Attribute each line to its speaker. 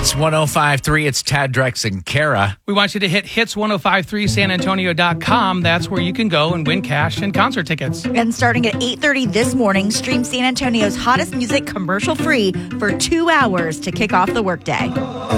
Speaker 1: Hits 105.3. It's Tad, Drex, and Kara.
Speaker 2: We want you to hit hits1053sanantonio.com. That's where you can go and win cash and concert tickets.
Speaker 3: And starting at 8:30 this morning, stream San Antonio's hottest music commercial-free for 2 hours to kick off the workday.